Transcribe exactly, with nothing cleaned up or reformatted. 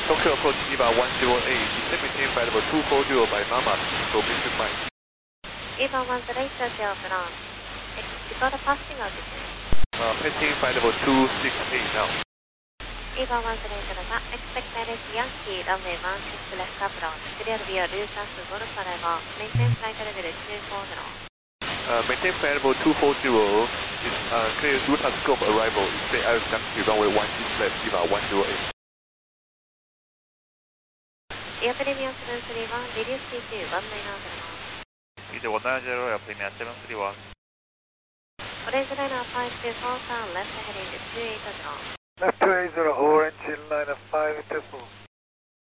Tokyo approach EVA one zero eight, descend maintain flight level two four zero by Mama, formation Mike. EVA one zero eight, Tokyo ground. Report passing altitude. Uh, passing flight level two six eight now. EVA one zero eight, expect direct Yankee, runway one six left approach, clear via Lucas Golf Level, maintain flight level two four zero. Uh, maintain flight level two four zero, is uh, clear Lucas Golf arrival, stay out Yankee, runway one six left, EVA one zero eight. Air Premium seven three one, reduce T two one nine zero. 이제 one nine zero, Air Premium seven three one. Orange liner five two four, turn left heading two eight zero. Left two eight zero, orange liner five two four.